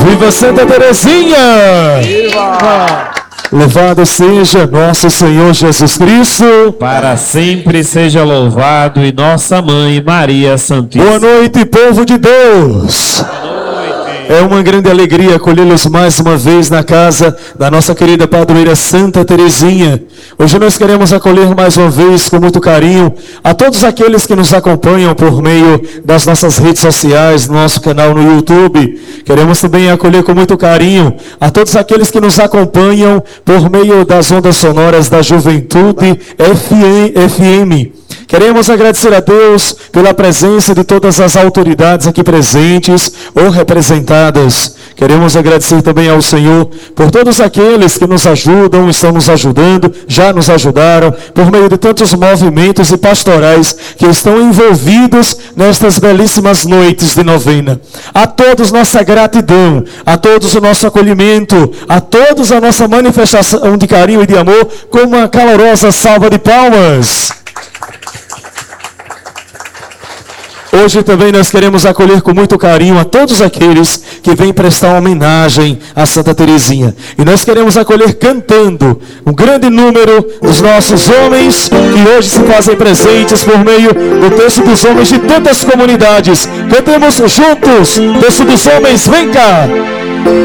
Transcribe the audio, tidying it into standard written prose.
Viva Santa Terezinha! Viva! Louvado seja nosso Senhor Jesus Cristo. Para sempre seja louvado e nossa Mãe Maria Santíssima. Boa noite, povo de Deus. É uma grande alegria acolhê-los mais uma vez na casa da nossa querida padroeira Santa Terezinha. Hoje nós queremos acolher mais uma vez com muito carinho a todos aqueles que nos acompanham por meio das nossas redes sociais, no nosso canal no YouTube. Queremos também acolher com muito carinho a todos aqueles que nos acompanham por meio das ondas sonoras da Juventude FM. Queremos agradecer a Deus pela presença de todas as autoridades aqui presentes ou representadas. Queremos agradecer também ao Senhor por todos aqueles que nos ajudam, estão nos ajudando, já nos ajudaram, por meio de tantos movimentos e pastorais que estão envolvidos nestas belíssimas noites de novena. A todos nossa gratidão, a todos o nosso acolhimento, a todos a nossa manifestação de carinho e de amor com uma calorosa salva de palmas. Hoje também nós queremos acolher com muito carinho a todos aqueles que vêm prestar homenagem a Santa Terezinha. E nós queremos acolher cantando um grande número dos nossos homens que hoje se fazem presentes por meio do Terço dos Homens de tantas comunidades. Cantemos juntos, Terço dos Homens, vem cá!